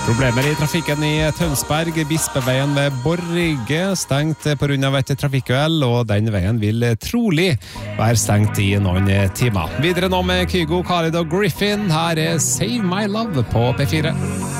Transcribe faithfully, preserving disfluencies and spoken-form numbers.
Problemer i trafikken i Tønsberg, Bispeveien ved Borge, stengt på grunn av et trafikkuhell, og den veien vil trolig være stengt i noen timer. Videre nå med Kygo, Khalid og Griffin, her er Save My Love på P fire.